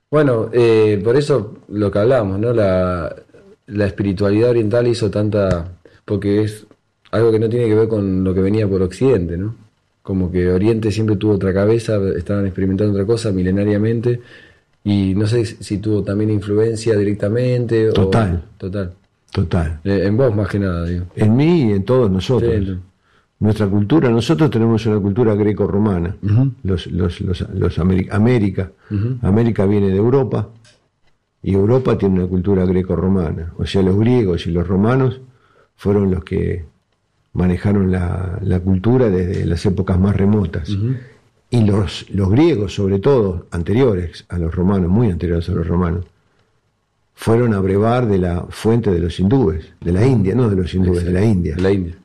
Bueno, por eso lo que hablamos, ¿no? La espiritualidad oriental hizo tanta, porque es algo que no tiene que ver con lo que venía por Occidente, ¿no? Como que Oriente siempre tuvo otra cabeza, estaban experimentando otra cosa milenariamente, y no sé si tuvo también influencia directamente o Total, total. total. En vos más que nada, digo. En mí y en todos Sí, nosotros. Nuestra cultura, nosotros tenemos una cultura greco-romana. ujú, América. ujú, América viene de Europa y Europa tiene una cultura greco-romana. O sea, los griegos y los romanos fueron los que manejaron la cultura desde las épocas más remotas. ujú. Y los griegos, sobre todo, anteriores a los romanos, muy anteriores a los romanos, fueron a brevar de la fuente de los hindúes, de la India, no de los hindúes, de la Exacto, India. de la India.